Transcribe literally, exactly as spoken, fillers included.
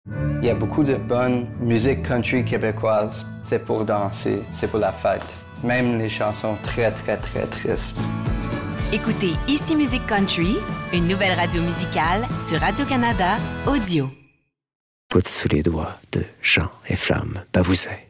Il y a beaucoup de bonne musique country québécoise. C'est pour danser, c'est pour la fête. Même les chansons très, très, très tristes. Écoutez Ici Musique Country, une nouvelle radio musicale sur Radio-Canada Audio. Goutte sous les doigts de Jean et Flamme Bavouzet.